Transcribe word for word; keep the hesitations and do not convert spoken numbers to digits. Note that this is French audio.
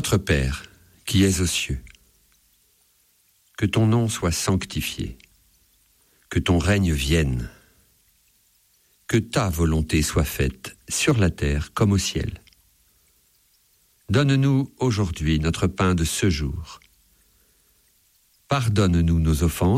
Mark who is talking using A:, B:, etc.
A: Notre Père, qui es aux cieux, que ton nom soit sanctifié, que ton règne vienne, que ta volonté soit faite sur la terre comme au ciel. Donne-nous aujourd'hui notre pain de ce jour. Pardonne-nous nos offenses,